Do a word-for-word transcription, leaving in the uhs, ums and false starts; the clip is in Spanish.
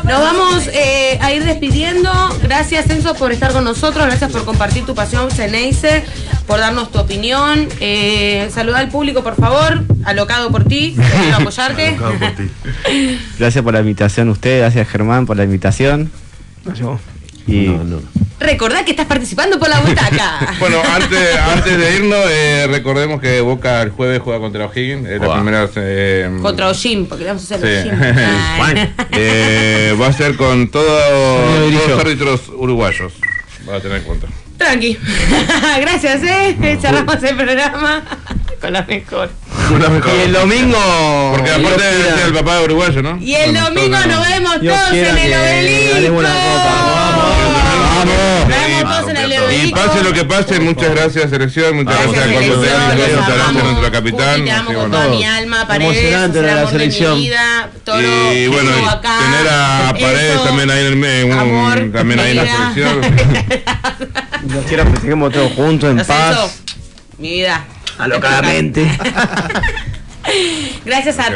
Nos vamos eh, a ir despidiendo. Gracias, Enzo, por estar con nosotros. Gracias por compartir tu pasión Xeneize, por darnos tu opinión. Eh, saluda al público, por favor. Alocado por ti, quiero apoyarte. Alocado por ti. Gracias por la invitación a usted, gracias Germán por la invitación. Yo. Y No, no. Recordá que estás participando por la butaca. Bueno, antes, antes de irnos, eh, recordemos que Boca el jueves juega contra O'Higgins. Es la Wow. primera. Eh, Contra Ojim, porque le vamos a hacer Sí. Ojim. Ay. eh, va a ser con todo, Lo dirijo. todos los árbitros uruguayos. Va a tener en cuenta. Tranqui. Gracias, eh. Cerramos el programa con la mejor. La mejor. Y el domingo. Porque Dios aparte quiera- es el papá de uruguayo, ¿no? Y el Bueno, domingo todos nos tenemos- vemos Dios todos quiera en el que obelisco. ganemos una copa. Vamos, Nos vamos. vemos todos en el Y obelisco. pase lo que pase, muchas gracias selección, muchas Gracias, gracias al cuerpo selección, técnico, los muchas gracias a amamos. nuestro capitán. Pupi, te amo Así, con bueno. toda mi alma, Paredes, Emocionante el la amor de mi selección. vida, Toro, Y bueno, estuvo acá, tener a Paredes eso, también ahí en el medio, un- amor, también ahí en la vida. selección. Dios quiera que estemos todos juntos, en Los Enzo, paz, mi vida. alocadamente. Gracias a